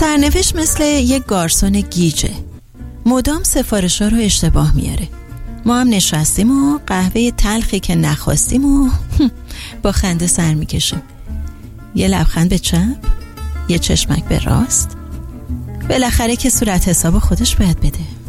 سرنوشت مثل یک گارسون گیجه، مدام سفارش‌ها رو اشتباه میاره. ما هم نشستیم و قهوه تلخی که نخواستیم و با خنده سر میکشیم. یه لبخند به چپ، یه چشمک به راست. بالاخره که صورت حساب خودش باید بده.